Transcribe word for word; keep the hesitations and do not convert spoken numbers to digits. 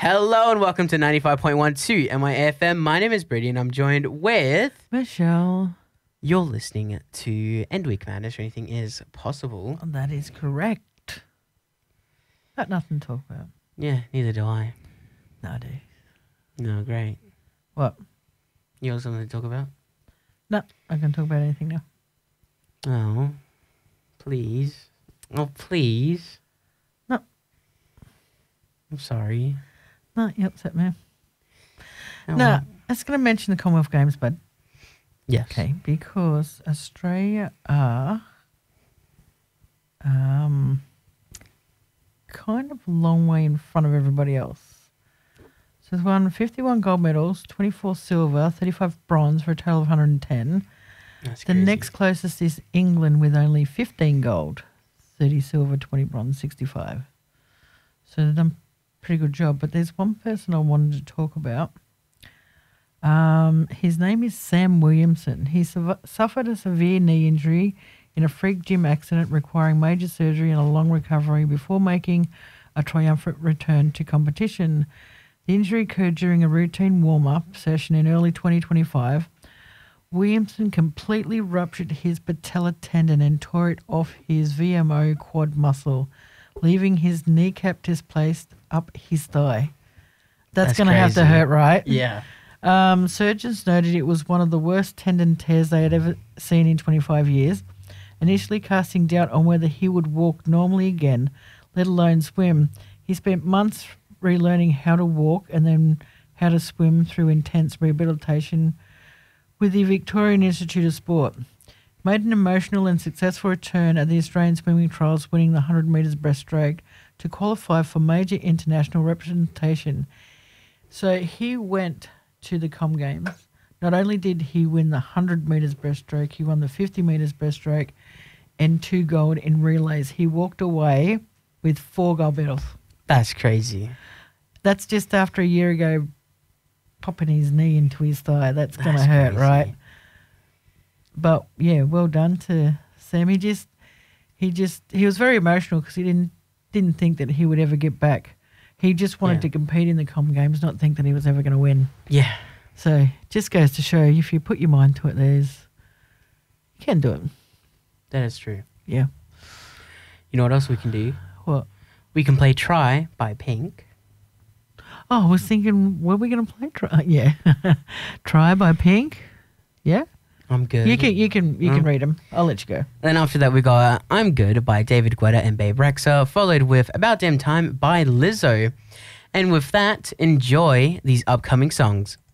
Hello and welcome to ninety-five point one two M I F M. My name is Brady and I'm joined with... Michelle. You're listening to End Week Madness, where anything is possible. That is correct. Got nothing to talk about. Yeah, neither do I. No, I do. No, great. What? You have something to talk about? No, I can talk about anything now. Oh, please. Oh, please. No. I'm sorry. No, you upset me. Oh, no, well. I was going to mention the Commonwealth Games, bud. Yes. Okay, because Australia are um, kind of a long way in front of everybody else. So they've won fifty-one gold medals, twenty-four silver, thirty-five bronze for a total of one hundred ten. That's The crazy. next closest is England with only fifteen gold, thirty silver, twenty bronze, sixty-five. So they've done a pretty good job. But there's one person I wanted to talk about. Um, his name is Sam Williamson. He su- suffered a severe knee injury in a freak gym accident requiring major surgery and a long recovery before making a triumphant return to competition. The injury occurred during a routine warm-up session in early twenty twenty-five. Williamson completely ruptured his patella tendon and tore it off his V M O quad muscle, leaving his kneecap displaced up his thigh. That's, That's going to have to crazy. hurt, right? Yeah. Um, surgeons noted it was one of the worst tendon tears they had ever seen in twenty-five years, initially casting doubt on whether he would walk normally again, let alone swim. He spent months relearning how to walk and then how to swim through intense rehabilitation with the Victorian Institute of Sport. Made an emotional and successful return at the Australian Swimming Trials, winning the one hundred metres breaststroke to qualify for major international representation. So he went to the Com Games. Not only did he win the one hundred metres breaststroke, he won the fifty metres breaststroke and two gold in relays. He walked away with four gold medals. That's crazy. That's just after a year ago popping his knee into his thigh. That's going to That's hurt, crazy. right? But yeah, well done to Sam. He just, he just, he was very emotional because he didn't didn't think that he would ever get back. He just wanted Yeah. to compete in the Com Games, not think that he was ever going to win. Yeah. So just goes to show, if you put your mind to it, there's you can do it. That is true. Yeah. You know what else we can do? What? We can play Try by Pink. Oh, I was thinking, what are we going to play? Try, yeah, Try by Pink. Yeah. I'm Good. You can you can you can Mm. read them. I'll let you go. Then after that, we got I'm Good by David Guetta and Babe Rexha, followed with About Damn Time by Lizzo. And with that, enjoy these upcoming songs.